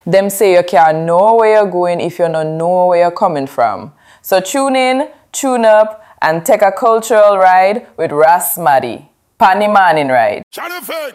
Them say you can't know where you're going if you don't know where you're coming from. So tune in, tune up, and take a cultural ride with Ras Maddy. Panny Manning Ride.